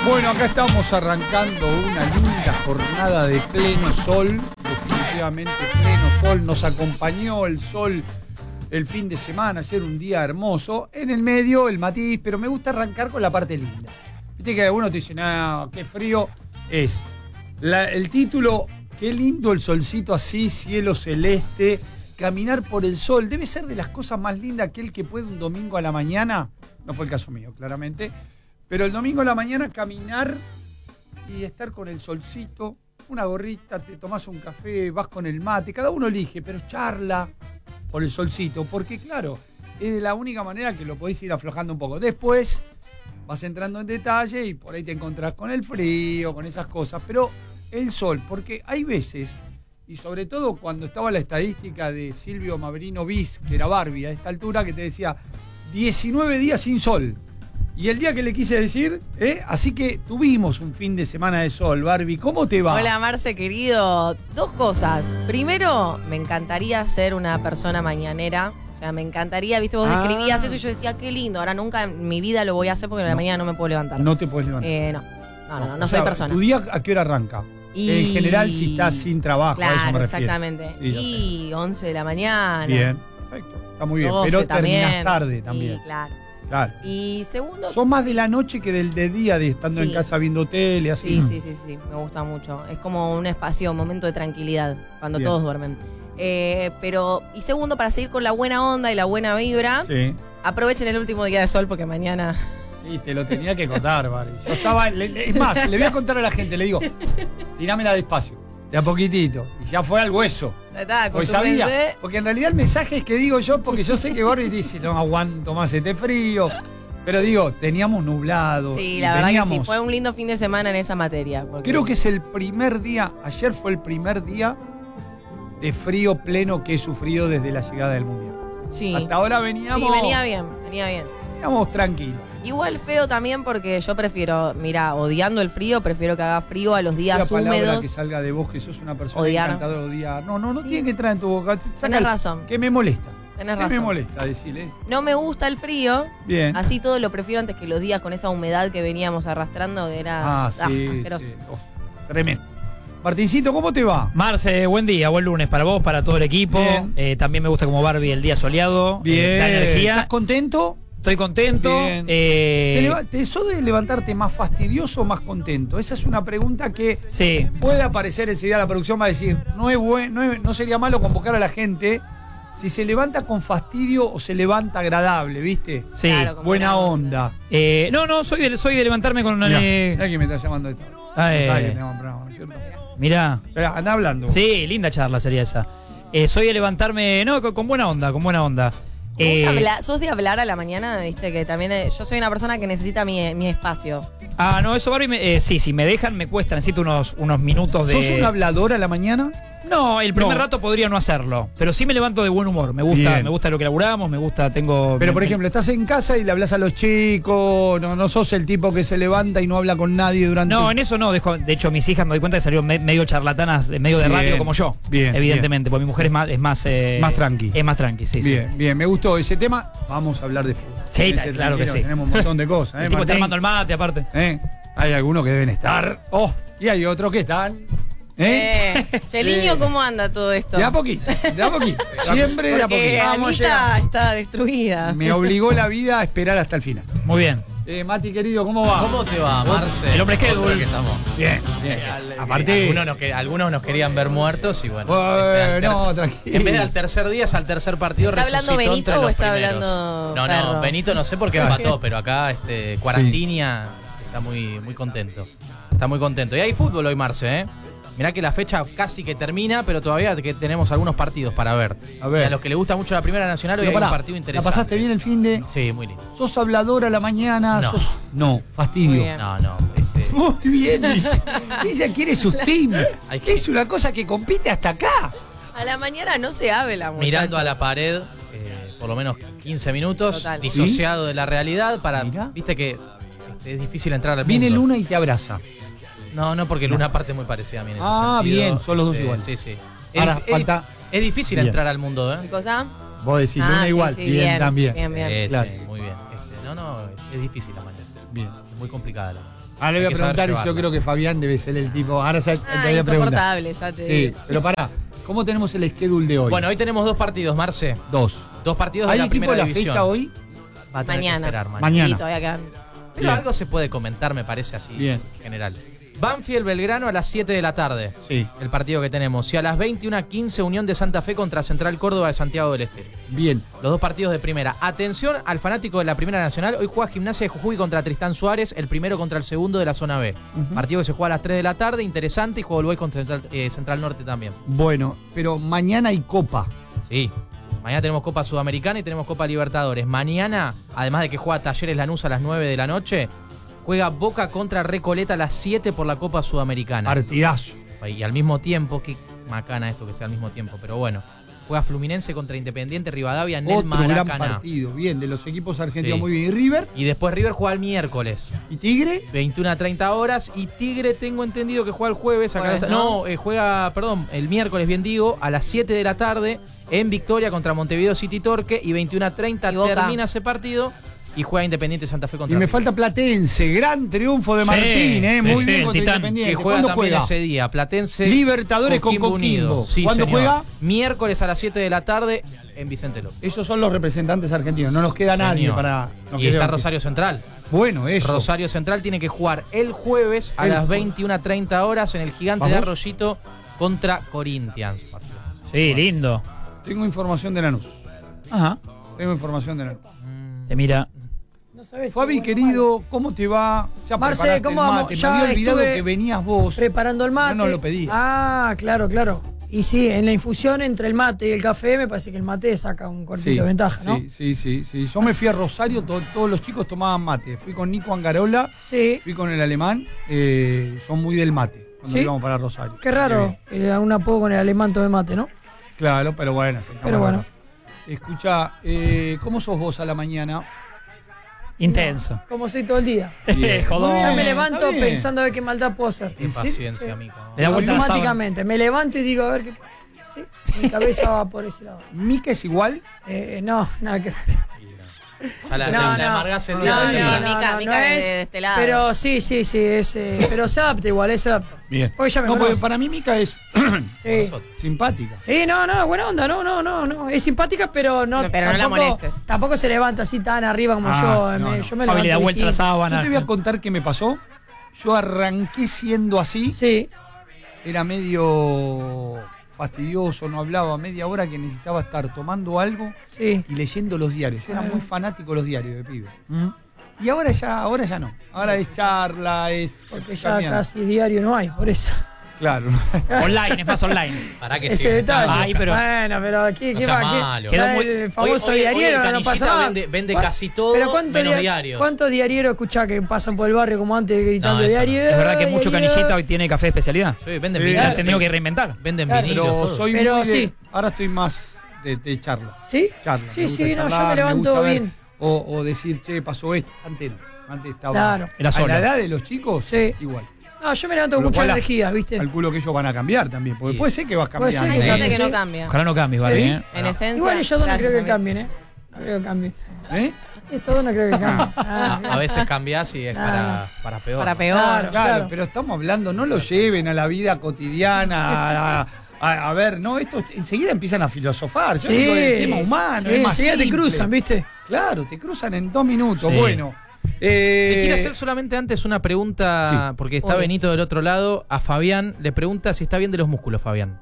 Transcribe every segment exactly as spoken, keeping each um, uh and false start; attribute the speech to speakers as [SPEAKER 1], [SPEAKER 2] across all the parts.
[SPEAKER 1] Bueno, acá estamos arrancando una linda jornada de pleno sol, definitivamente pleno sol. Nos acompañó el sol el fin de semana, ayer un día hermoso. En el medio el matiz, pero me gusta arrancar con la parte linda. Viste que algunos te dicen, ah, qué frío es. La, el título, qué lindo el solcito así, cielo celeste, caminar por el sol. Debe ser de las cosas más lindas aquel que puede un domingo a la mañana. No fue el caso mío, claramente. Pero el domingo a la mañana caminar y estar con el solcito, una gorrita, te tomás un café, vas con el mate, cada uno elige, pero charla por el solcito, porque claro, es de la única manera que lo podéis ir aflojando un poco. Después vas entrando en detalle y por ahí te encontrás con el frío, con esas cosas, pero el sol, porque hay veces, y sobre todo cuando estaba la estadística de Silvio Mavrino Bis, que era Barbie a esta altura, que te decía diecinueve días sin sol. Y el día que le quise decir, ¿eh? Así que tuvimos un fin de semana de sol, Barbie. ¿Cómo te va?
[SPEAKER 2] Hola, Marce, querido. Dos cosas. Primero, me encantaría ser una persona mañanera. O sea, me encantaría, viste, vos
[SPEAKER 1] Ah.
[SPEAKER 2] describías eso y yo decía, qué lindo. Ahora nunca en mi vida lo voy a hacer porque a la
[SPEAKER 1] No.
[SPEAKER 2] mañana no me puedo levantar.
[SPEAKER 1] No te puedes levantar.
[SPEAKER 2] Eh, no. No, no, no, no
[SPEAKER 1] O
[SPEAKER 2] soy
[SPEAKER 1] sea,
[SPEAKER 2] persona.
[SPEAKER 1] ¿Tu día a qué hora arranca?
[SPEAKER 2] Y-
[SPEAKER 1] En general, si estás sin trabajo, a eso me
[SPEAKER 2] Claro,
[SPEAKER 1] refiero.
[SPEAKER 2] exactamente.
[SPEAKER 1] Sí, ya
[SPEAKER 2] y once de la mañana.
[SPEAKER 1] Bien, perfecto. Está muy bien.
[SPEAKER 2] doce
[SPEAKER 1] Pero
[SPEAKER 2] también.
[SPEAKER 1] terminás tarde también.
[SPEAKER 2] Y, claro.
[SPEAKER 1] Claro.
[SPEAKER 2] Y segundo...
[SPEAKER 1] Sos más de la noche que del de día, de estando
[SPEAKER 2] Sí.
[SPEAKER 1] en casa viendo tele, así.
[SPEAKER 2] Sí, sí, sí, sí, me gusta mucho. Es como un espacio, un momento de tranquilidad, cuando
[SPEAKER 1] Bien.
[SPEAKER 2] todos duermen. Eh, pero, y segundo, para seguir con la buena onda y la buena vibra,
[SPEAKER 1] Sí.
[SPEAKER 2] aprovechen el último día de sol porque mañana...
[SPEAKER 1] Y te lo tenía que contar, Barbie. Yo estaba. le- le- es más, le voy a contar a la gente, le digo, tirámela despacio, de a poquitito. Y ya fue al hueso.
[SPEAKER 2] Está,
[SPEAKER 1] Porque
[SPEAKER 2] acostúmbrense.
[SPEAKER 1] sabía. Porque en realidad el mensaje es que digo yo, porque yo sé que Barbie dice, no aguanto más este frío. Pero digo, teníamos nublado.
[SPEAKER 2] Sí,
[SPEAKER 1] y
[SPEAKER 2] la verdad
[SPEAKER 1] teníamos,
[SPEAKER 2] que sí, fue un lindo fin de semana en esa materia. porque-
[SPEAKER 1] Creo que es el primer día, ayer fue el primer día de frío pleno que he sufrido desde la llegada del Mundial.
[SPEAKER 2] Sí,
[SPEAKER 1] Hasta ahora veníamos,
[SPEAKER 2] sí, venía bien, venía bien.
[SPEAKER 1] veníamos tranquilos.
[SPEAKER 2] Igual feo también porque yo prefiero, mira, odiando el frío, prefiero que haga frío a los días
[SPEAKER 1] La palabra
[SPEAKER 2] húmedos.
[SPEAKER 1] que salga de vos, que sos una persona
[SPEAKER 2] Odiar.
[SPEAKER 1] encantadora de odiar. No, no, no
[SPEAKER 2] Sí.
[SPEAKER 1] tiene que entrar en tu boca.
[SPEAKER 2] Tenés
[SPEAKER 1] Saca-
[SPEAKER 2] razón,
[SPEAKER 1] Que me molesta.
[SPEAKER 2] tenés
[SPEAKER 1] ¿Qué
[SPEAKER 2] razón.
[SPEAKER 1] me molesta decirle?
[SPEAKER 2] No me gusta el frío,
[SPEAKER 1] Bien.
[SPEAKER 2] así todo lo prefiero antes que los días con esa humedad que veníamos arrastrando, que era
[SPEAKER 1] Ah, sí,
[SPEAKER 2] asqueroso.
[SPEAKER 1] sí. Oh, tremendo. Martincito, ¿cómo te va?
[SPEAKER 3] Marce, buen día, buen lunes para vos, para todo el equipo.
[SPEAKER 1] Bien.
[SPEAKER 3] Eh, también me gusta como Barbie el día soleado. eh, da energía.
[SPEAKER 1] ¿Estás contento?
[SPEAKER 3] Estoy contento.
[SPEAKER 1] Bien.
[SPEAKER 3] eh,
[SPEAKER 1] ¿Te, leva- te sos de levantarte más fastidioso o más contento? Esa es una pregunta que
[SPEAKER 3] sí.
[SPEAKER 1] puede aparecer enseguida. La producción va a decir, no, es buen, no, es- no sería malo convocar a la gente si se levanta con fastidio o se levanta agradable, ¿viste?
[SPEAKER 3] Sí.
[SPEAKER 2] Claro, como
[SPEAKER 1] Buena
[SPEAKER 2] buena
[SPEAKER 1] onda.
[SPEAKER 3] Eh, no, no, soy de, soy de levantarme con una.
[SPEAKER 1] Mirá,
[SPEAKER 3] eh,
[SPEAKER 1] mirá quién me está llamando de esta hora.
[SPEAKER 3] Ah,
[SPEAKER 1] No
[SPEAKER 3] eh.
[SPEAKER 1] sabe que tenemos un programa, ¿no es cierto?
[SPEAKER 3] mirá.
[SPEAKER 1] Espera, anda hablando.
[SPEAKER 3] Sí, linda charla sería esa. Eh, soy de levantarme, no, con, con buena onda, con buena onda.
[SPEAKER 2] ¿Vos
[SPEAKER 3] Eh,
[SPEAKER 2] habla- ¿Sos de hablar a la mañana? Viste que también eh, yo soy una persona que necesita mi, mi espacio.
[SPEAKER 3] ah, no, eso Barbie, me- eh, sí, si me dejan me cuesta, necesito unos, unos minutos de...
[SPEAKER 1] ¿Sos un hablador a la mañana?
[SPEAKER 3] No, el primer
[SPEAKER 1] No.
[SPEAKER 3] rato podría no hacerlo, pero sí me levanto de buen humor. Me gusta,
[SPEAKER 1] Bien.
[SPEAKER 3] me gusta lo que laburamos, me gusta, tengo.
[SPEAKER 1] Pero,
[SPEAKER 3] me-
[SPEAKER 1] por
[SPEAKER 3] me-
[SPEAKER 1] ejemplo, estás en casa y le hablas a los chicos, no, no sos el tipo que se levanta y no habla con nadie durante...
[SPEAKER 3] No, en eso no. dejo- de hecho, mis hijas me doy cuenta que salieron me- medio charlatanas, de medio de
[SPEAKER 1] Bien,
[SPEAKER 3] radio como yo.
[SPEAKER 1] bien,
[SPEAKER 3] Evidentemente, porque mi mujer es más, es más, eh,
[SPEAKER 1] Más tranqui.
[SPEAKER 3] Es más tranqui, sí, sí.
[SPEAKER 1] Bien, bien, me gustó ese tema. Vamos a hablar de fútbol.
[SPEAKER 3] Sí,
[SPEAKER 1] Ese
[SPEAKER 3] claro que
[SPEAKER 1] tranquilo,
[SPEAKER 3] sí.
[SPEAKER 1] Tenemos un montón de cosas, ¿eh,
[SPEAKER 3] El tipo está
[SPEAKER 1] Martín?
[SPEAKER 3] armando el mate, aparte.
[SPEAKER 1] ¿Eh? Hay algunos que deben estar. Oh, y hay otros que están. ¿Eh?
[SPEAKER 2] Eh, Cheliño,
[SPEAKER 1] Eh.
[SPEAKER 2] ¿cómo anda todo esto?
[SPEAKER 1] De a poquito, de a poquito. Siempre de a
[SPEAKER 2] Porque
[SPEAKER 1] poquito.
[SPEAKER 3] Vamos
[SPEAKER 2] Anita está destruida.
[SPEAKER 1] Me obligó la vida a esperar hasta el final.
[SPEAKER 3] Muy bien.
[SPEAKER 1] Eh, Mati, querido, ¿cómo va?
[SPEAKER 4] ¿Cómo te va, Marce?
[SPEAKER 3] El hombre
[SPEAKER 4] Otro
[SPEAKER 3] schedule.
[SPEAKER 4] que estamos.
[SPEAKER 1] Bien, bien.
[SPEAKER 4] Eh,
[SPEAKER 1] Aparte.
[SPEAKER 4] algunos nos, que- algunos nos querían ver muertos y bueno.
[SPEAKER 1] Bueno,
[SPEAKER 4] este, al ter-
[SPEAKER 1] tranquilo.
[SPEAKER 4] En vez de al tercer día, es al tercer partido.
[SPEAKER 2] ¿Está hablando
[SPEAKER 4] resucitó
[SPEAKER 2] Benito
[SPEAKER 4] entre
[SPEAKER 2] o
[SPEAKER 4] los
[SPEAKER 2] está
[SPEAKER 4] primeros.
[SPEAKER 2] hablando
[SPEAKER 4] No,
[SPEAKER 2] Ferro?
[SPEAKER 4] no, Benito no sé por qué
[SPEAKER 1] Claro.
[SPEAKER 4] empató, pero acá este Cuarantinia está muy, muy contento. Está muy contento. Y hay fútbol hoy, Marce, ¿eh? Mirá que la fecha casi que termina, pero todavía que tenemos algunos partidos para ver.
[SPEAKER 1] A ver.
[SPEAKER 4] Y a los que les gusta mucho la Primera Nacional, hoy
[SPEAKER 1] Pero
[SPEAKER 4] hay un
[SPEAKER 1] pará,
[SPEAKER 4] partido
[SPEAKER 1] ¿la
[SPEAKER 4] interesante.
[SPEAKER 1] pasaste bien el fin de...?
[SPEAKER 4] Sí, muy lindo.
[SPEAKER 1] ¿Sos hablador a la mañana?
[SPEAKER 4] No.
[SPEAKER 1] sos- No, fastidio.
[SPEAKER 2] Muy bien.
[SPEAKER 4] No, no. Este,
[SPEAKER 1] Muy bien, dice. Ella quiere sus team.
[SPEAKER 4] Hay que-
[SPEAKER 1] Es una cosa que compite hasta acá.
[SPEAKER 2] A la mañana no se habla, muchachos.
[SPEAKER 4] mirando a la pared, eh, por lo menos quince minutos,
[SPEAKER 2] Total.
[SPEAKER 4] disociado de la realidad para,
[SPEAKER 1] Mirá.
[SPEAKER 4] viste que este, es difícil entrar al
[SPEAKER 1] Viene
[SPEAKER 4] mundo.
[SPEAKER 1] Luna y te abraza.
[SPEAKER 4] No, no, porque Luna parte muy parecida a mí en ese
[SPEAKER 1] Ah,
[SPEAKER 4] sentido.
[SPEAKER 1] bien, son los dos
[SPEAKER 4] Este,
[SPEAKER 1] iguales.
[SPEAKER 4] Sí, sí. Es,
[SPEAKER 1] Ahora
[SPEAKER 4] dif-
[SPEAKER 1] falta-
[SPEAKER 4] es, es difícil
[SPEAKER 1] Bien.
[SPEAKER 4] entrar al mundo,
[SPEAKER 2] ¿Qué
[SPEAKER 4] ¿eh?
[SPEAKER 2] cosa?
[SPEAKER 1] Vos decís,
[SPEAKER 2] Ah,
[SPEAKER 1] Luna
[SPEAKER 2] sí,
[SPEAKER 1] igual.
[SPEAKER 2] sí,
[SPEAKER 1] bien, también.
[SPEAKER 2] Bien, bien.
[SPEAKER 4] Eh,
[SPEAKER 1] claro.
[SPEAKER 4] sí, muy bien. Este, no, no, es difícil la mañana.
[SPEAKER 1] Bien.
[SPEAKER 4] Es muy complicada la.
[SPEAKER 1] Ahora le voy a
[SPEAKER 4] Hay que saber
[SPEAKER 1] preguntar y yo
[SPEAKER 4] llevarla.
[SPEAKER 1] creo que Fabián debe ser el tipo. Ahora ya te
[SPEAKER 2] Ah,
[SPEAKER 1] voy a preguntar.
[SPEAKER 2] insoportable, ya te
[SPEAKER 1] Sí,
[SPEAKER 2] digo.
[SPEAKER 1] pero pará. ¿Cómo tenemos el schedule de hoy?
[SPEAKER 4] Bueno, hoy tenemos dos partidos, Marce.
[SPEAKER 1] dos.
[SPEAKER 4] Dos partidos de
[SPEAKER 1] ¿Hay
[SPEAKER 4] la
[SPEAKER 1] equipo
[SPEAKER 4] primera
[SPEAKER 1] de la
[SPEAKER 4] división.
[SPEAKER 1] fecha hoy?
[SPEAKER 4] Va a tener que
[SPEAKER 2] Mañana.
[SPEAKER 4] esperar, mañana.
[SPEAKER 1] Mañana.
[SPEAKER 2] Sí, todavía quedan.
[SPEAKER 4] Pero
[SPEAKER 1] Bien.
[SPEAKER 4] algo se puede comentar, me parece así.
[SPEAKER 1] Bien.
[SPEAKER 4] En general. Banfield Belgrano a las siete de la tarde.
[SPEAKER 1] Sí.
[SPEAKER 4] El partido que tenemos. Y a las veintiuna quince Unión de Santa Fe contra Central Córdoba de Santiago del Estero.
[SPEAKER 1] Bien.
[SPEAKER 4] Los dos partidos de primera. Atención al fanático de la Primera Nacional. Hoy juega Gimnasia de Jujuy contra Tristán Suárez, el primero contra el segundo de la zona B.
[SPEAKER 1] Ujú.
[SPEAKER 4] Partido que se juega a las tres de la tarde, interesante, y juega el Boy contra Central, eh, Central Norte también.
[SPEAKER 1] Bueno, pero mañana hay Copa.
[SPEAKER 4] Sí. Mañana tenemos Copa Sudamericana y tenemos Copa Libertadores. Mañana, además de que juega Talleres Lanús a las nueve de la noche, juega Boca contra Recoleta a las siete por la Copa Sudamericana.
[SPEAKER 1] Partidazo.
[SPEAKER 4] Y al mismo tiempo, qué macana esto que sea al mismo tiempo, pero bueno. Juega Fluminense contra Independiente Rivadavia en el
[SPEAKER 1] Otro gran
[SPEAKER 4] Maracaná.
[SPEAKER 1] partido. Bien, de los equipos argentinos
[SPEAKER 4] Sí.
[SPEAKER 1] muy bien. ¿Y River?
[SPEAKER 4] Y después River juega el miércoles.
[SPEAKER 1] ¿Y Tigre?
[SPEAKER 4] veintiuna a treinta horas. Y Tigre tengo entendido que juega el jueves. Acá
[SPEAKER 2] Jueves,
[SPEAKER 4] está-
[SPEAKER 2] ¿no?
[SPEAKER 4] no, eh, juega, perdón, el miércoles, bien digo, a las siete de la tarde en Victoria contra Montevideo City Torque. Y veintiuna a treinta
[SPEAKER 2] Y Boca.
[SPEAKER 4] termina ese partido. Y juega Independiente Santa Fe
[SPEAKER 1] Y
[SPEAKER 4] contra
[SPEAKER 1] me
[SPEAKER 4] River.
[SPEAKER 1] falta Platense. Gran triunfo de
[SPEAKER 3] Sí,
[SPEAKER 1] Martín, ¿eh?
[SPEAKER 3] sí,
[SPEAKER 1] Muy
[SPEAKER 3] sí,
[SPEAKER 1] bien
[SPEAKER 3] el
[SPEAKER 1] contra
[SPEAKER 3] Titán.
[SPEAKER 1] Independiente.
[SPEAKER 4] Que juega
[SPEAKER 1] ¿Cuándo
[SPEAKER 4] también
[SPEAKER 1] juega?
[SPEAKER 4] ese día. Platense.
[SPEAKER 1] Libertadores con
[SPEAKER 4] Coquimbo
[SPEAKER 1] Coquimbo.
[SPEAKER 4] Unido. Sí,
[SPEAKER 1] ¿Cuándo
[SPEAKER 4] señor.
[SPEAKER 1] juega?
[SPEAKER 4] Miércoles a las siete de la tarde en Vicente López.
[SPEAKER 1] Esos son los representantes argentinos. No nos queda nadie
[SPEAKER 4] Señor.
[SPEAKER 1] para. no
[SPEAKER 4] Y está
[SPEAKER 1] queda-
[SPEAKER 4] Rosario Central.
[SPEAKER 1] Bueno, eso.
[SPEAKER 4] Rosario Central tiene que jugar el jueves a
[SPEAKER 1] El
[SPEAKER 4] las
[SPEAKER 1] jue-
[SPEAKER 4] veintiuna a treinta horas en el Gigante de
[SPEAKER 1] ¿Vamos?
[SPEAKER 4] Arroyito contra Corinthians. Partido.
[SPEAKER 3] Sí, lindo.
[SPEAKER 1] Tengo información de Lanús.
[SPEAKER 3] Ajá.
[SPEAKER 1] Tengo información de Lanús.
[SPEAKER 3] Te mira.
[SPEAKER 5] No sabés,
[SPEAKER 1] Fabi,
[SPEAKER 5] bueno,
[SPEAKER 1] querido, ¿cómo te va? Ya
[SPEAKER 5] Marce,
[SPEAKER 1] preparaste
[SPEAKER 5] ¿cómo
[SPEAKER 1] el
[SPEAKER 5] vamos?
[SPEAKER 1] mate.
[SPEAKER 5] Ya
[SPEAKER 1] Me había olvidado
[SPEAKER 5] estuve
[SPEAKER 1] que venías vos.
[SPEAKER 5] preparando el mate.
[SPEAKER 1] Yo no lo pedí.
[SPEAKER 5] Ah, claro, claro. Y sí, en la infusión entre el mate y el café me parece que el mate saca un cortito de ventaja, ¿no?
[SPEAKER 1] Sí, sí, sí, sí. Yo me fui a Rosario, to- todos los chicos tomaban mate. Fui con Nico Angarola,
[SPEAKER 5] Sí.
[SPEAKER 1] fui con el alemán. Eh, son muy del mate cuando
[SPEAKER 5] ¿Sí?
[SPEAKER 1] íbamos para Rosario.
[SPEAKER 5] Qué raro,
[SPEAKER 1] bien.
[SPEAKER 5] eh, un apodo con el alemán tome mate, ¿no?
[SPEAKER 1] Claro, pero bueno, se
[SPEAKER 5] Pero bueno.
[SPEAKER 1] Escucha, eh, ¿cómo sos vos a la mañana?
[SPEAKER 3] Intenso.
[SPEAKER 5] Como soy todo el día.
[SPEAKER 1] Bien.
[SPEAKER 3] Jodón.
[SPEAKER 1] Muy
[SPEAKER 5] Ya
[SPEAKER 1] bien,
[SPEAKER 5] me
[SPEAKER 1] está
[SPEAKER 5] levanto
[SPEAKER 1] bien.
[SPEAKER 5] pensando a ver qué maldad puedo hacer.
[SPEAKER 4] Qué
[SPEAKER 1] ¿En serio?
[SPEAKER 4] paciencia,
[SPEAKER 5] Sí.
[SPEAKER 4] amigo.
[SPEAKER 3] Le da vuelta a la sábana.
[SPEAKER 5] Automáticamente. Me levanto y digo, a ver qué. Sí, mi cabeza va por ese lado.
[SPEAKER 1] ¿Mica es igual?
[SPEAKER 5] Eh, no, nada que ver.
[SPEAKER 4] Ya la,
[SPEAKER 5] No,
[SPEAKER 4] la- la
[SPEAKER 5] no.
[SPEAKER 4] amargás el
[SPEAKER 1] No,
[SPEAKER 4] día
[SPEAKER 1] no,
[SPEAKER 4] de
[SPEAKER 2] Sí,
[SPEAKER 4] día.
[SPEAKER 1] no,
[SPEAKER 2] Mica, Mica es de este lado.
[SPEAKER 5] Pero sí, sí, sí, es, eh, pero se adapta igual, es se adapta.
[SPEAKER 1] Bien.
[SPEAKER 5] Porque ya me
[SPEAKER 1] no, porque
[SPEAKER 5] conoce.
[SPEAKER 1] para mí Mica es
[SPEAKER 5] Sí.
[SPEAKER 4] Nosotros.
[SPEAKER 1] simpática.
[SPEAKER 5] Sí, no, no, buena onda, no, no, no, no. Es simpática, pero no.
[SPEAKER 2] No, pero no la
[SPEAKER 5] tampoco,
[SPEAKER 2] molestes.
[SPEAKER 5] Tampoco se levanta así tan arriba como
[SPEAKER 1] Ah,
[SPEAKER 5] yo.
[SPEAKER 1] no,
[SPEAKER 5] me,
[SPEAKER 1] no.
[SPEAKER 5] Yo me
[SPEAKER 3] Fabi le da
[SPEAKER 5] levanto
[SPEAKER 3] vuelta a la
[SPEAKER 5] distinto.
[SPEAKER 3] sábana.
[SPEAKER 1] Yo te voy a contar qué me pasó. Yo arranqué siendo así.
[SPEAKER 5] Sí,
[SPEAKER 1] Era medio fastidioso, no hablaba media hora que necesitaba estar tomando algo
[SPEAKER 5] sí.
[SPEAKER 1] y leyendo los diarios. Yo era
[SPEAKER 5] Claro.
[SPEAKER 1] muy fanático de los diarios de pibe. Y ahora ya, ahora ya no. Ahora es charla, es.
[SPEAKER 5] Porque ya
[SPEAKER 1] cambiando.
[SPEAKER 5] casi diario no hay, por eso.
[SPEAKER 1] Claro.
[SPEAKER 3] Online, es más online.
[SPEAKER 4] Para que
[SPEAKER 5] Ese
[SPEAKER 4] sí.
[SPEAKER 5] detalle.
[SPEAKER 3] Ay, pero-
[SPEAKER 5] Bueno, pero aquí,
[SPEAKER 4] No
[SPEAKER 5] ¿qué
[SPEAKER 4] sea
[SPEAKER 5] va? ¿Qué-
[SPEAKER 4] malo.
[SPEAKER 5] ya
[SPEAKER 3] Quedó muy-
[SPEAKER 5] el famoso
[SPEAKER 4] Hoy- hoy- hoy
[SPEAKER 5] diariero,
[SPEAKER 4] el
[SPEAKER 5] no pasa
[SPEAKER 4] Canillita
[SPEAKER 5] nada.
[SPEAKER 4] vende- vende
[SPEAKER 5] ¿Cuán-
[SPEAKER 4] casi todo,
[SPEAKER 5] pero ¿cuántos
[SPEAKER 4] menos
[SPEAKER 5] dia-
[SPEAKER 4] diarios?
[SPEAKER 5] ¿Cuántos diarieros escuchás que pasan por el barrio como antes gritando
[SPEAKER 4] No, eso no.
[SPEAKER 5] diario?
[SPEAKER 3] Es verdad que mucho
[SPEAKER 5] diario?
[SPEAKER 3] canillita hoy tiene café de especialidad.
[SPEAKER 4] Sí, venden
[SPEAKER 1] Sí,
[SPEAKER 3] Se
[SPEAKER 4] vinilos.
[SPEAKER 3] han tenido que reinventar.
[SPEAKER 4] Venden
[SPEAKER 5] Claro.
[SPEAKER 4] vinilos.
[SPEAKER 1] Pero
[SPEAKER 4] todo.
[SPEAKER 1] soy
[SPEAKER 5] Pero
[SPEAKER 1] muy de-
[SPEAKER 5] sí.
[SPEAKER 1] Ahora estoy más de, de charla.
[SPEAKER 5] ¿Sí?
[SPEAKER 1] Charla.
[SPEAKER 5] Sí,
[SPEAKER 1] me gusta
[SPEAKER 5] sí, no, yo
[SPEAKER 1] charlar,
[SPEAKER 5] me levanto
[SPEAKER 1] gusta ver,
[SPEAKER 5] bien.
[SPEAKER 1] O, o decir, che, pasó esto. Antes no. Antes estaba.
[SPEAKER 5] Claro.
[SPEAKER 3] Era
[SPEAKER 1] a
[SPEAKER 3] solo.
[SPEAKER 1] la edad de los chicos,
[SPEAKER 5] Sí.
[SPEAKER 1] igual.
[SPEAKER 5] No, yo me levanto con
[SPEAKER 1] Con lo
[SPEAKER 5] mucha
[SPEAKER 1] cual,
[SPEAKER 5] energía, ¿viste?
[SPEAKER 1] Calculo que ellos van a cambiar también. Porque
[SPEAKER 4] Sí.
[SPEAKER 1] puede ser que vas
[SPEAKER 5] Puede ser
[SPEAKER 1] cambiando.
[SPEAKER 5] que
[SPEAKER 2] Hay gente
[SPEAKER 1] ¿eh?
[SPEAKER 2] que
[SPEAKER 5] sí.
[SPEAKER 2] no cambia.
[SPEAKER 3] Ojalá no cambie, vale.
[SPEAKER 1] Sí.
[SPEAKER 3] ¿eh?
[SPEAKER 2] En esencia.
[SPEAKER 5] Igual yo no
[SPEAKER 2] gracias,
[SPEAKER 5] creo que
[SPEAKER 2] amigo.
[SPEAKER 5] cambien, ¿eh? No creo que cambien.
[SPEAKER 1] ¿Eh?
[SPEAKER 5] Esto no creo que cambien.
[SPEAKER 4] A,
[SPEAKER 5] Ah,
[SPEAKER 4] a veces cambias y es
[SPEAKER 5] No,
[SPEAKER 4] para, para peor.
[SPEAKER 2] Para peor.
[SPEAKER 5] Claro.
[SPEAKER 1] Claro, pero estamos hablando, no lo lleven a la vida cotidiana, a, a- a ver, no, esto enseguida empiezan a filosofar. Yo
[SPEAKER 5] Sí.
[SPEAKER 1] digo el tema humano,
[SPEAKER 5] Sí,
[SPEAKER 1] es más
[SPEAKER 5] enseguida te
[SPEAKER 1] simple.
[SPEAKER 5] cruzan, ¿viste?
[SPEAKER 1] Claro, te cruzan en dos minutos.
[SPEAKER 3] Sí.
[SPEAKER 1] Bueno. eh,
[SPEAKER 4] Te quiero hacer solamente antes una pregunta,
[SPEAKER 1] Sí.
[SPEAKER 4] porque está
[SPEAKER 2] Obvio.
[SPEAKER 4] Benito del otro lado. A Fabián le pregunta si está bien de los músculos, Fabián.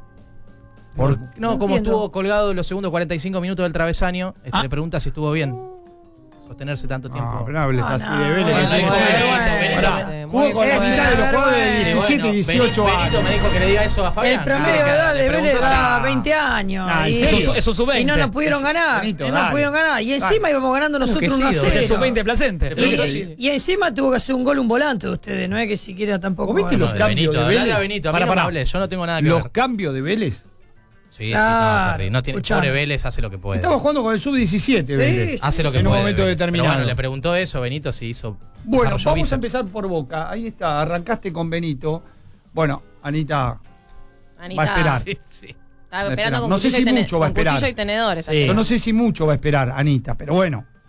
[SPEAKER 4] Por- no,
[SPEAKER 5] No
[SPEAKER 4] como
[SPEAKER 5] entiendo.
[SPEAKER 4] estuvo colgado los segundos cuarenta y cinco minutos del travesaño, este,
[SPEAKER 3] Ah.
[SPEAKER 4] le pregunta si estuvo bien sostenerse tanto tiempo.
[SPEAKER 1] No, no hables
[SPEAKER 5] No,
[SPEAKER 1] así
[SPEAKER 5] no,
[SPEAKER 1] de Vélez.
[SPEAKER 4] bueno,
[SPEAKER 1] que
[SPEAKER 4] dijo
[SPEAKER 1] te-
[SPEAKER 4] Benito,
[SPEAKER 5] bueno,
[SPEAKER 4] Benito.
[SPEAKER 1] Pará,
[SPEAKER 2] Muy
[SPEAKER 1] jugó con la
[SPEAKER 5] bien.
[SPEAKER 1] mitad de los jugadores de
[SPEAKER 5] Eh,
[SPEAKER 1] diecisiete y
[SPEAKER 4] bueno,
[SPEAKER 1] dieciocho
[SPEAKER 4] Benito,
[SPEAKER 1] años.
[SPEAKER 4] Benito me dijo que le diga eso a Fabián.
[SPEAKER 5] El promedio
[SPEAKER 4] Ah,
[SPEAKER 5] de edad
[SPEAKER 4] le
[SPEAKER 5] de Vélez
[SPEAKER 4] preguntó
[SPEAKER 5] da
[SPEAKER 4] si-
[SPEAKER 5] veinte años.
[SPEAKER 1] Ah, ¿en
[SPEAKER 5] y,
[SPEAKER 1] serio?
[SPEAKER 3] Eso- eso es sub
[SPEAKER 5] y no
[SPEAKER 3] veinte.
[SPEAKER 5] nos pudieron
[SPEAKER 1] Es-
[SPEAKER 5] ganar.
[SPEAKER 1] Benito,
[SPEAKER 5] no nos
[SPEAKER 1] dale.
[SPEAKER 5] pudieron ganar. Y encima
[SPEAKER 1] Dale.
[SPEAKER 5] íbamos ganando nosotros uno a
[SPEAKER 4] Enloquecido.
[SPEAKER 3] Es el
[SPEAKER 5] cero.
[SPEAKER 3] sub veinte placente.
[SPEAKER 4] Le preguntó
[SPEAKER 5] Y,
[SPEAKER 4] si-
[SPEAKER 5] y encima tuvo que hacer un gol un volante de ustedes, no es que siquiera tampoco.
[SPEAKER 1] ¿Vos viste
[SPEAKER 4] No,
[SPEAKER 1] los
[SPEAKER 4] de
[SPEAKER 1] cambios
[SPEAKER 4] Benito,
[SPEAKER 1] de
[SPEAKER 4] hablale
[SPEAKER 1] Vélez?
[SPEAKER 4] a Benito, a mí
[SPEAKER 1] Pará,
[SPEAKER 4] no me
[SPEAKER 1] pará.
[SPEAKER 4] hables, yo no tengo nada que
[SPEAKER 1] Los
[SPEAKER 4] ver.
[SPEAKER 1] cambios de Vélez.
[SPEAKER 4] Sí, sí,
[SPEAKER 5] Claro,
[SPEAKER 4] no, terrible. No tiene,
[SPEAKER 5] escuchame.
[SPEAKER 4] pobre Vélez hace lo que puede.
[SPEAKER 1] Estaba jugando con el sub diecisiete,
[SPEAKER 5] Sí,
[SPEAKER 1] Vélez.
[SPEAKER 5] sí.
[SPEAKER 4] Hace lo que
[SPEAKER 1] en un
[SPEAKER 4] puede,
[SPEAKER 1] momento
[SPEAKER 4] Vélez.
[SPEAKER 1] determinado.
[SPEAKER 4] Pero bueno, le preguntó eso, Benito si hizo.
[SPEAKER 1] Bueno,
[SPEAKER 4] desarrolló
[SPEAKER 1] vamos
[SPEAKER 4] bíceps.
[SPEAKER 1] a empezar por Boca. Ahí está, arrancaste con Benito. Bueno, Anita
[SPEAKER 2] Anita,
[SPEAKER 1] va a esperar.
[SPEAKER 4] Sí, sí.
[SPEAKER 2] Estaba esperando con
[SPEAKER 1] No sé
[SPEAKER 2] cuchillo
[SPEAKER 1] si
[SPEAKER 2] y tene-
[SPEAKER 1] mucho va a
[SPEAKER 2] con
[SPEAKER 1] esperar.
[SPEAKER 2] cuchillo y tenedores.
[SPEAKER 3] Sí.
[SPEAKER 1] Yo no sé si mucho va a esperar Anita, pero bueno,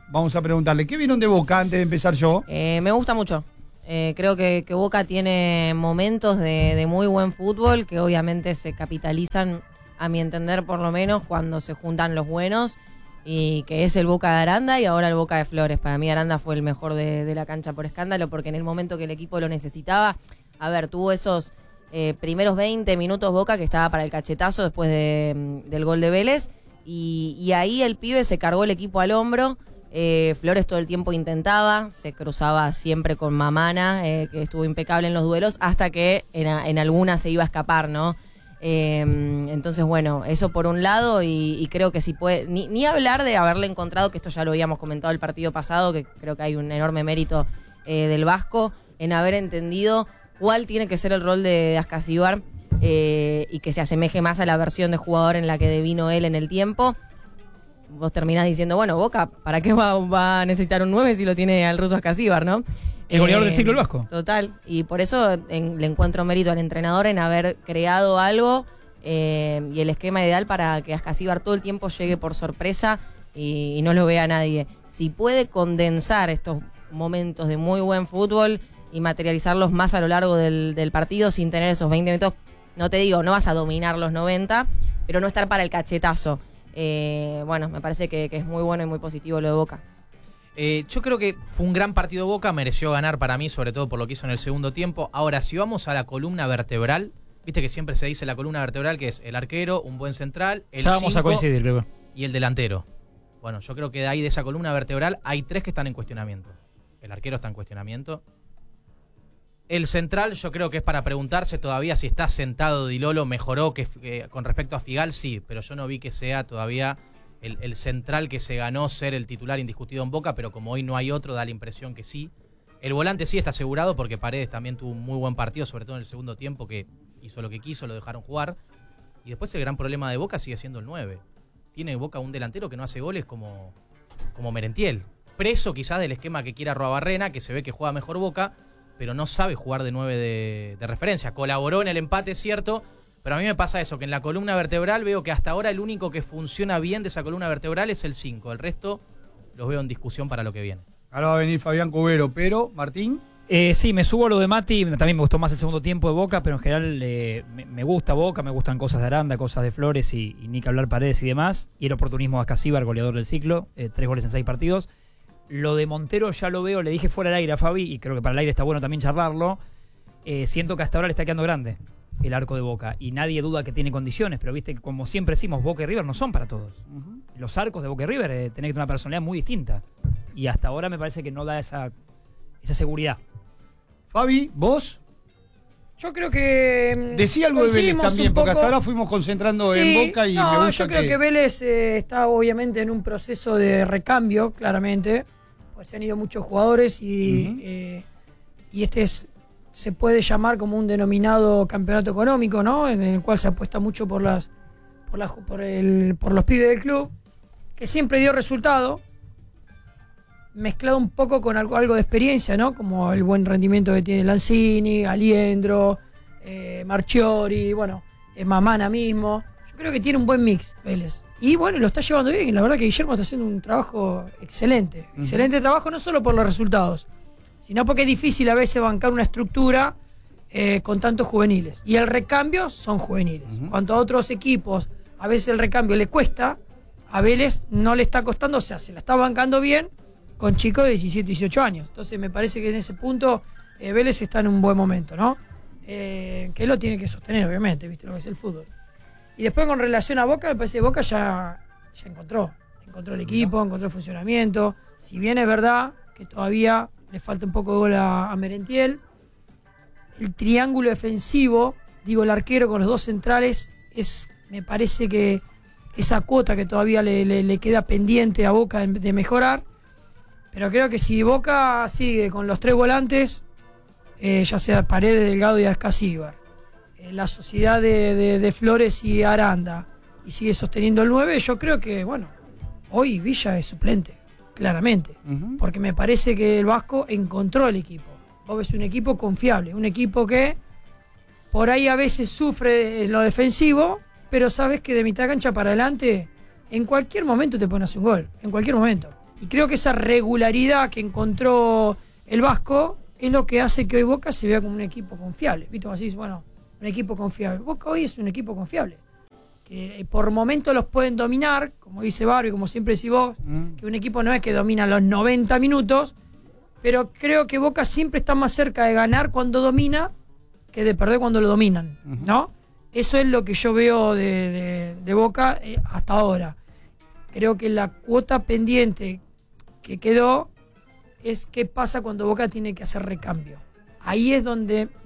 [SPEAKER 1] vamos a preguntarle, ¿qué vieron de Boca antes de empezar yo?
[SPEAKER 2] Eh, me gusta mucho. Eh, creo que, que Boca tiene momentos de, de muy buen fútbol que obviamente se capitalizan, a mi entender por lo menos, cuando se juntan los buenos, y que es el Boca de Aranda y ahora el Boca de Flores. Para mí Aranda fue el mejor de, de la cancha por escándalo, porque en el momento que el equipo lo necesitaba, a ver, tuvo esos eh, primeros veinte minutos Boca que estaba para el cachetazo después de, del gol de Vélez, y, y ahí el pibe se cargó el equipo al hombro. Eh, Flores todo el tiempo intentaba, se cruzaba siempre con Mamana, eh, que estuvo impecable en los duelos, hasta que en, en alguna se iba a escapar, ¿no? Eh, entonces, bueno, eso por un lado, y, y creo que si puede, ni, ni hablar de haberle encontrado, que esto ya lo habíamos comentado el partido pasado, que creo que hay un enorme mérito eh, del Vasco en haber entendido cuál tiene que ser el rol de, de Ascasíbar, eh, y que se asemeje más a la versión de jugador en la que devino él en el tiempo. Vos terminás diciendo, bueno, Boca, ¿para qué va, va a necesitar un nueve si lo tiene al ruso Ascasíbar, no?
[SPEAKER 3] El goleador
[SPEAKER 2] Eh,
[SPEAKER 3] del ciclo del Vasco.
[SPEAKER 2] Total, y por eso en, le encuentro mérito al entrenador en haber creado algo eh, y el esquema ideal para que Ascasíbar todo el tiempo llegue por sorpresa y, y no lo vea nadie. Si puede condensar estos momentos de muy buen fútbol y materializarlos más a lo largo del, del partido sin tener esos veinte minutos, no te digo, no vas a dominar los noventa, pero no estar para el cachetazo. Eh, bueno, me parece que, que es muy bueno y muy positivo lo de Boca.
[SPEAKER 4] Eh, yo creo que fue un gran partido Boca, mereció ganar para mí, sobre todo por lo que hizo en el segundo tiempo. Ahora, si vamos a la columna vertebral, viste que siempre se dice la columna vertebral, que es el arquero, un buen central, el
[SPEAKER 3] Ya vamos a
[SPEAKER 4] cinco
[SPEAKER 3] coincidir, creo.
[SPEAKER 4] y el delantero. Bueno, yo creo que de ahí, de esa columna vertebral, hay tres que están en cuestionamiento. El arquero está en cuestionamiento. El central, yo creo que es para preguntarse todavía si está sentado Di Lolo, mejoró que, que con respecto a Figal, sí, pero yo no vi que sea todavía el, el central que se ganó ser el titular indiscutido en Boca, pero como hoy no hay otro, da la impresión que sí. El volante sí está asegurado porque Paredes también tuvo un muy buen partido, sobre todo en el segundo tiempo, que hizo lo que quiso, lo dejaron jugar. Y después el gran problema de Boca sigue siendo el nueve. Tiene Boca un delantero que no hace goles como, como Merentiel. Preso quizás del esquema que quiera Arruabarrena, que se ve que juega mejor Boca, pero no sabe jugar de nueve de, de referencia. Colaboró en el empate, es cierto, pero a mí me pasa eso, que en la columna vertebral veo que hasta ahora el único que funciona bien de esa columna vertebral es el cinco. El resto los veo en discusión para lo que viene.
[SPEAKER 1] Ahora va a venir Fabián Cubero, pero, Martín.
[SPEAKER 3] Eh, sí, me subo a lo de Mati, también me gustó más el segundo tiempo de Boca, pero en general eh, me, me gusta Boca, me gustan cosas de Aranda, cosas de Flores y, y ni que hablar Paredes y demás. Y el oportunismo de Ascasíbar, goleador del ciclo, eh, tres goles en seis partidos. Lo de Montero ya lo veo, le dije fuera del aire a Fabi, y creo que para el aire está bueno también charlarlo. Eh, siento que hasta ahora le está quedando grande el arco de Boca, y nadie duda que tiene condiciones, pero viste que como siempre decimos, Boca y River no son para todos. Uh-huh. Los arcos de Boca y River eh, tienen una personalidad muy distinta, y hasta ahora me parece que no da esa, esa seguridad.
[SPEAKER 1] Fabi, ¿vos?
[SPEAKER 5] Yo creo que...
[SPEAKER 1] Decía algo de Vélez también, porque hasta ahora fuimos concentrando sí, en Boca y
[SPEAKER 5] no,
[SPEAKER 1] me gusta
[SPEAKER 5] yo creo que, que Vélez eh, está obviamente en un proceso de recambio, claramente. Pues se han ido muchos jugadores y, uh-huh. eh, y este es, se puede llamar como un denominado campeonato económico, ¿no? En el cual se apuesta mucho por las por, las, por, el, por los pibes del club, que siempre dio resultado, mezclado un poco con algo, algo de experiencia, ¿no? Como el buen rendimiento que tiene Lanzini, Aliendro, eh, Marchiori, bueno, eh, Mamana mismo. Yo creo que tiene un buen mix Vélez. Y bueno, lo está llevando bien. La verdad que Guillermo está haciendo un trabajo excelente. Uh-huh. Excelente trabajo, no solo por los resultados, sino porque es difícil a veces bancar una estructura eh, con tantos juveniles. Y el recambio son juveniles. Uh-huh. Cuanto a otros equipos, a veces el recambio le cuesta, a Vélez no le está costando, o sea, se la está bancando bien con chicos de diecisiete, dieciocho años. Entonces me parece que en ese punto eh, Vélez está en un buen momento, ¿no? Eh, que lo tiene que sostener, obviamente, ¿viste lo que es el fútbol? Y después con relación a Boca, me parece que Boca ya, ya encontró. Encontró el equipo, encontró el funcionamiento. Si bien es verdad que todavía le falta un poco de gol a, a Merentiel, el triángulo defensivo, digo el arquero con los dos centrales, es me parece que esa cuota que todavía le, le, le queda pendiente a Boca de, de mejorar. Pero creo que si Boca sigue con los tres volantes, eh, ya sea Paredes, Delgado y Ascasíbar, eh, la sociedad de, de, de Flores y Aranda, y sigue sosteniendo el nueve, yo creo que, bueno, hoy Villa es suplente, claramente. Uh-huh. Porque me parece que el Vasco encontró el equipo. Vos ves un equipo confiable, un equipo que por ahí a veces sufre en lo defensivo, pero sabes que de mitad de cancha para adelante, en cualquier momento te pones un gol, en cualquier momento. Y creo que esa regularidad que encontró el Vasco es lo que hace que hoy Boca se vea como un equipo confiable. ¿Viste? Como decís, bueno, un equipo confiable. Boca hoy es un equipo confiable. Que por momentos los pueden dominar, como dice Barrio, como siempre decís vos, mm. que un equipo no es que domina los noventa minutos, pero creo que Boca siempre está más cerca de ganar cuando domina que de perder cuando lo dominan, uh-huh. ¿no? Eso es lo que yo veo de, de, de Boca eh, hasta ahora. Creo que la cuota pendiente que quedó es qué pasa cuando Boca tiene que hacer recambio. Ahí es donde